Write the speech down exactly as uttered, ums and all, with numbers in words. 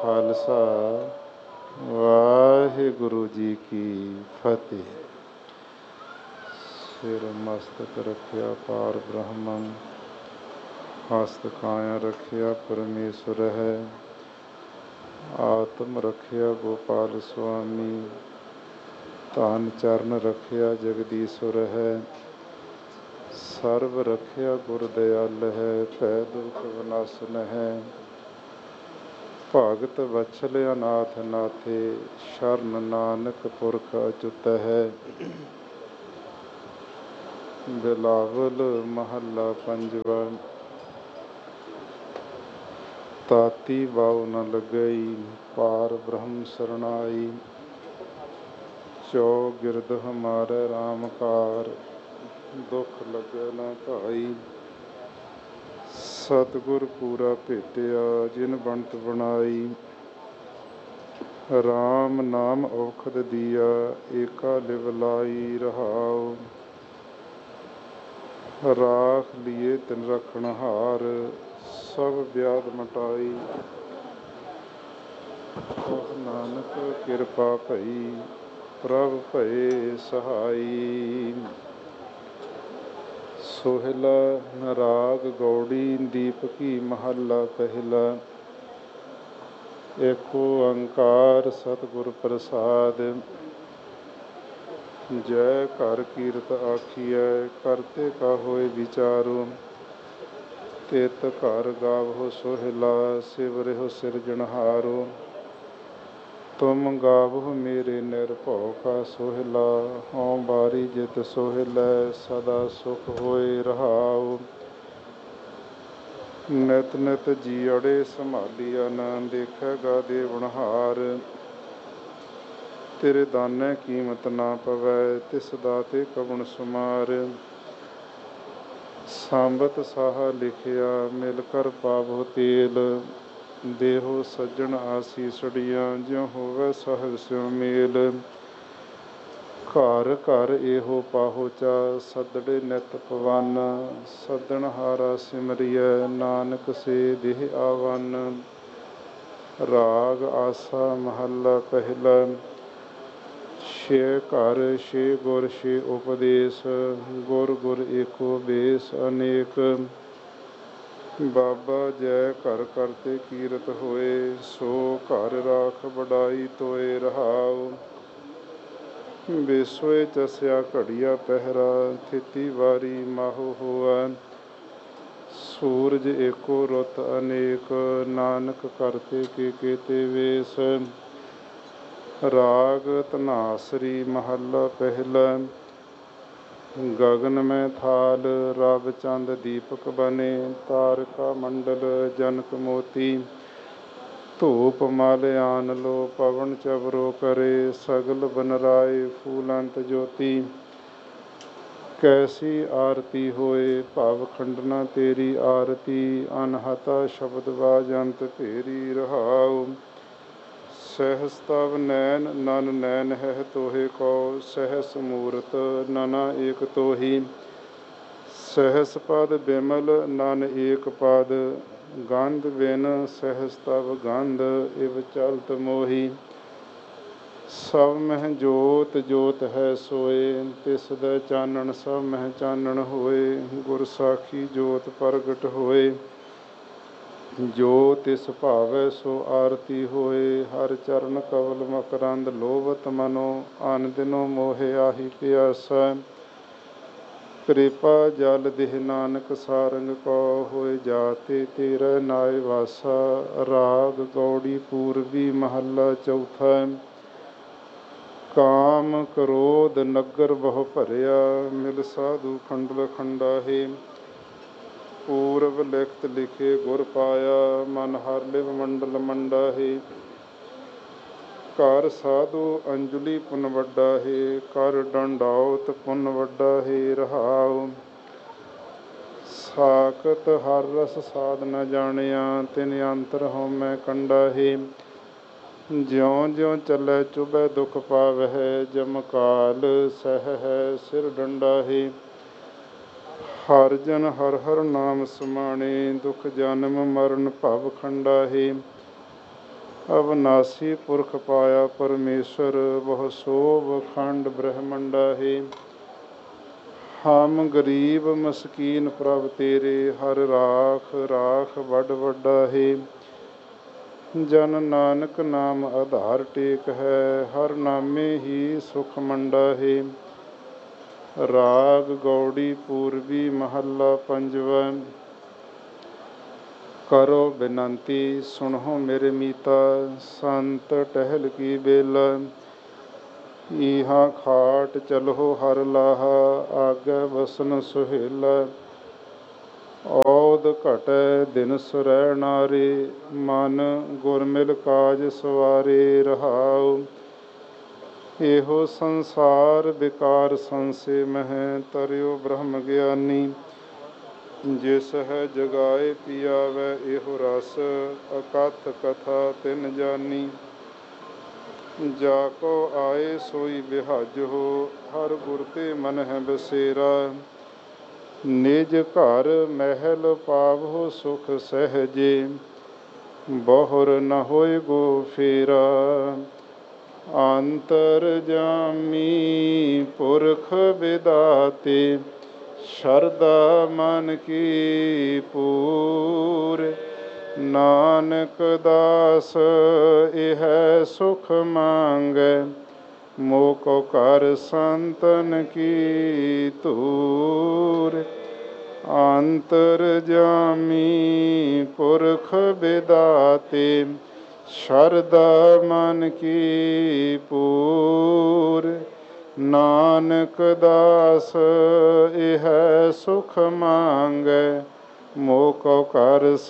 ਖਾਲਸਾ ਵਾਹਿਗੁਰੂ ਜੀ ਕੀ ਫਤਿਹ। ਸਿਰ ਮਸਤਕ ਰੱਖਿਆ ਪਾਰ ਬ੍ਰਹਮੰ, ਹਸਤ ਕਾਇਆ ਰੱਖਿਆ ਪਰਮੇਸ਼ਰ ਹੈ। ਆਤਮ ਰੱਖਿਆ ਗੋਪਾਲ ਸੁਆਮੀ, ਧਨ ਚਰਨ ਰੱਖਿਆ ਜਗਦੀਸ਼ਵਰ ਹੈ। ਸਰਬ ਰੱਖਿਆ ਗੁਰ ਦਿਆਲ ਹੈ, ਭੈ ਦੁਖ ਵਿਨਾਸ਼ਨ ਹੈ। ਭਗਤ ਵਛਲ ਅਨਾਥ ਨਾਥੇ, ਸ਼ਰਨ ਨਾਨਕ ਪੁਰਖ ਅਚੁੱਤ ਹੈ। ਬਿਲਾਵਲ ਮਹੱਲਾ ਪੰਜਵਾ। ਤਾਤੀ ਬਾਉ ਨ ਲੱਗਈ, ਪਾਰ ਬ੍ਰਹਮ ਸਰਣਾਈ। ਚੌ ਗਿਰਦ ਹਮਾਰੇ ਰਾਮ ਕਾਰ, ਦੁਖ ਲੱਗੇ ਨਾ ਭਾਈ। ਸਤਿਗੁਰ ਪੂਰਾ ਭੇਟਿਆ, ਜਿਨ ਬਣਤ ਬਣਾਈ। ਰਾਮ ਨਾਮ ਔਖਦ ਦੀਆ, ਏਕਾ ਲਿਵ ਲਾਈ ਰਹਾਉ। ਰਾਖ ਲੀਏ ਤਿਨ ਰਖਣਹਾਰ, ਸਭ ਵਿਆਧ ਮਟਾਈ। ਕਹੁ ਨਾਨਕ ਕਿਰਪਾ ਭਈ, ਪ੍ਰਭ ਭਏ ਸਹਾਈ। ਸੋਹਿਲਾ ਰਾਗ ਗੌੜੀ ਦੀਪਕੀ ਮਹੱਲਾ ਪਹਿਲਾ। ਏਕ ਓੰਕਾਰ ਸਤਿਗੁਰ ਪ੍ਰਸਾਦਿ, ਜੈ ਘਰ ਕੀਰਤ ਆਖੀਐ। ਕਰਤੇ ਕਾ ਹੋਇ ਵਿਚਾਰੁ, ਤਿਤ ਘਰ ਗਾਵਹੁ ਸੋਹਿਲਾ। ਸਿਵਰਿਹੁ ਸਿਰਜਣਹਾਰੁ, ਤੁਮ ਗਾਵਹੁ ਮੇਰੇ ਨਿਰਭਉ ਕਾ ਸੋਹਿਲਾ। ਹਉ ਬਾਰੀ ਜਿਤ ਸੋਹਿਲੈ, ਸਦਾ ਸੁਖ ਹੋਇ ਰਹਾਉ। ਨਿਤ ਨਿਤ ਜੀਅੜੇ ਸੰਭਾਲੀਅਨ, ਦੇਖੈਗਾ ਦੇਵਨਹਾਰ। ਤੇਰੇ ਦਾਨੇ ਕੀਮਤ ਨਾ ਪਵੈ, ਤਿਸ ਦਾਤੇ ਕਵਣ ਸੁਮਾਰ। ਸੰਬਤ ਸਾਹਾ ਲਿਖਿਆ, ਮਿਲ ਕਰ ਪਾਵਹੁ ਤੇਲ। ਦੇਹੋ ਸੱਜਣ ਆਸੀਸੜੀਆਂ, ਜਿਉ ਹੋਵੈ ਸਾਹਿਬ ਸਿਉ ਮੇਲ। ਘਰ ਘਰ ਇਹੋ ਪਾਹੁਚਾ, ਸੱਦੜੇ ਨਿਤ ਪਵਨ। ਸੱਦਣਹਾਰਾ ਸਿਮਰਿਐ, ਨਾਨਕ ਸੇ ਦੇਹ ਆਵਨ। ਰਾਗ ਆਸਾ ਮਹੱਲਾ ਪਹਿਲਾ। ਛੇ ਘਰ ਛੇ ਗੁਰ ਛੇ ਉਪਦੇਸ, ਗੁਰ ਗੁਰ ਏਕੋ ਬੇਸ ਅਨੇਕ। ਬਾਬਾ ਜੈ ਘਰ ਕਰਤੇ ਕੀਰਤ ਹੋਏ, ਸੋ ਘਰ ਰਾਖ ਵਡਾਈ ਤੋਏ ਰਹਾਉ। ਬਿਸਵੇ ਚਸਿਆ ਘੜੀਆ ਪਹਿਰਾ, ਥਿਤੀ ਵਾਰੀ ਮਾਹੁ ਹੋਆ। ਸੂਰਜ ਏਕੋ ਰੁੱਤ ਅਨੇਕ, ਨਾਨਕ ਕਰਤੇ ਕੇ ਕੇਤੇ ਵੇਸ। ਰਾਗ ਧਨਾਸਰੀ ਮਹੱਲਾ ਪਹਿਲਾ। ਗਗਨ ਮੈਂ ਥਾਲ, ਰਵ ਚੰਦ ਦੀਪਕ ਬਨੇ। ਤਾਰਕਾ ਮੰਡਲ ਜਨਕ ਮੋਤੀ, ਧੂਪ ਮਲ ਆਨ ਲੋ ਪਵਨ ਚਵਰੋ ਕਰੇ। ਸਗਲ ਬਨਰਾਏ ਫੂਲੰਤ ਜੋਤੀ, ਕੈਸੀ ਆਰਤੀ ਹੋਏ। ਭਵ ਖੰਡਨਾ ਤੇਰੀ ਆਰਤੀ, ਅਨਹਤਾ ਸ਼ਬਦ ਬਾਜੰਤ ਭੇਰੀ ਰਹਾਉ। ਸਹਸ ਤਵ ਨੈਨ ਨਨ ਨੈਨ ਹੈ ਤੋਹੇ ਕੋ, ਸਹਸ ਮੂਰਤ ਨਨਾ ਏਕ ਤੋਹੀ। ਸਹਸ ਪਦ ਬਿਮਲ ਨਨ ਏਕ ਪਦ, ਗੰਧ ਬਿਨ ਸਹਸ ਤਵ ਗੰਧ ਇਵ ਚਲਤ ਮੋਹੀ। ਸਭ ਮਹਿ ਜੋਤ ਜੋਤ ਹੈ ਸੋਏ, ਤਿਸ ਦੈ ਚਾਨਣ ਸਭ ਮਹਿ ਚਾਨਣ ਹੋਏ। ਗੁਰ ਸਾਖੀ ਜੋਤ ਪ੍ਰਗਟ ਹੋਏ, ਜੋ ਤਿਸ ਭਾਵੈ ਸੋ ਆਰਤੀ ਹੋਏ। ਹਰਿ ਚਰਨ ਕਵਲ ਮਕਰੰਦ ਲੋਭਤ ਮਨੋ, ਅਨ ਦਿਨੋ ਮੋਹਿ ਆਹੀ ਪਿਆਸਾ। ਕਿਰਪਾ ਜਲ ਦੇਹ ਨਾਨਕ ਸਾਰੰਗ ਕੋ, ਹੋਇ ਜਾਤੇ ਤੇਰਾ ਨਾਇ ਵਾਸਾ। ਰਾਗ ਗੌੜੀ ਪੂਰਬੀ ਮਹੱਲਾ ਚੌਥਾ। ਕਾਮ ਕ੍ਰੋਧ ਨਗਰ ਬਹੁ ਭਰਿਆ, ਮਿਲ ਸਾਧੂ ਖੰਡਲ ਖੰਡਾਹੇ। ਪੂਰਬ ਲਿਖਤ ਲਿਖੇ ਗੁਰ ਪਾਇਆ, ਮਨ ਹਰਿ ਲਿਵ ਮੰਡਲ ਮੰਡਾਹੇ। ਕਰ ਸਾਧੂ ਅੰਜੁਲੀ ਪੁਨ ਵੱਡਾ ਹੈ, ਕਰ ਡੰਡਾਉਤ ਪੁਨ ਵੱਡਾ ਹੈ ਰਹਾਉ। ਸਾਖਤ ਹਰ ਰਸ ਸਾਧ ਨ ਜਾਣਿਆ, ਤਿਨ ਅੰਤਰ ਹਉਮੈ ਕੰਡਾ ਹੈ। ਜਿਉ ਜਿਉ ਚੱਲੈ ਚੁਭੈ ਦੁਖ ਪਾਵਹਿ, ਜਮ ਕਾਲ ਸਹਿ ਹੈ ਸਿਰ ਡੰਡਾ ਹੈ। ਹਰਿ ਜਨ ਹਰਿ ਹਰਿ ਨਾਮ ਸਮਾਣੇ, ਦੁਖ ਜਨਮ ਮਰਨ ਭਵ ਖੰਡਾ ਹੈ। ਅਵਨਾਸੀ ਪੁਰਖ ਪਾਇਆ ਪਰਮੇਸ਼ਰ, ਬਹੁ ਸੋਭ ਖੰਡ ਬ੍ਰਹਮੰਡਾ ਹੈ। ਹਮ ਗਰੀਬ ਮਸਕੀਨ ਪ੍ਰਭ ਤੇਰੇ, ਹਰ ਰਾਖ ਰਾਖ ਵੱਡ ਵੱਡਾ ਹੈ। ਜਨ ਨਾਨਕ ਨਾਮ ਆਧਾਰ ਟੇਕ ਹੈ, ਹਰ ਨਾਮੇ ਹੀ ਸੁਖ ਮੰਡਾ ਹੈ। ਰਾਗ ਗੌੜੀ ਪੂਰਬੀ ਮਹੱਲਾ ਪੰਜਵਾ। ਕਰੋ ਬੇਨੰਤੀ ਸੁਣੋ ਮੇਰੇ ਮੀਤਾ, ਸੰਤ ਟਹਿਲ ਕੀ ਬੇਲਾ। ਈਹਾ ਖਾਟ ਚਲੋ ਹਰ ਲਾਹਾ, ਆਗੇ ਬਸਨ ਸੁਹੇਲਾ। ਔਦ ਘਟੈ ਦਿਨ ਸੁਰੈ ਨਾਰੇ, ਮਨ ਗੁਰਮਿਲ ਕਾਜ ਸਵਾਰੇ ਰਹਾਉ। ਇਹੋ ਸੰਸਾਰ ਵਿਕਾਰ ਸੰਸੇ ਮਹਿ, ਤਰਿਓ ਬ੍ਰਹਮ ਗਿਆਨੀ। ਜਿਸ ਹੈ ਜਗਾਏ ਪੀਆਵੈ ਇਹੋ ਰਸ, ਅਕਥ ਕਥਾ ਤਿਨ ਜਾਨੀ। ਜਾ ਕੋ ਆਏ ਸੋਈ ਬਿਹਾਜਹੁ, ਹਰ ਗੁਰ ਤੇ ਮਨ ਹੈ ਬਸੇਰਾ। ਨਿਜ ਘਰ ਮਹਿਲ ਪਾਵਹੁ ਸੁਖ ਸਹਿਜੇ, ਬਹੁਰ ਨ ਹੋਇ ਗੋ ਫੇਰਾ। ਅੰਤਰਜਾਮੀ ਪੁਰਖ ਵਿਦਾਤੇ, ਸ਼ਰਧਾ ਮਨ ਕੀ ਪੂਰ। ਨਾਨਕ ਦਾਸ ਇਹ ਸੁਖ ਮੰਗੈ, ਮੋਹ ਕੋ ਘਰ ਸੰਤਨ ਕੀ ਧੂਰ। ਅੰਤਰਜਾਮੀ ਪੁਰਖ ਵਿਦਾਤੇ, ਸ਼ਰਧਾ ਮਨ ਕੀ ਪੂਰ। ਨਾਨਕ ਦਾਸ ਇਹ ਸੁਖ ਮੰਗੈ, ਮੋਹ ਕੋ ਘਰ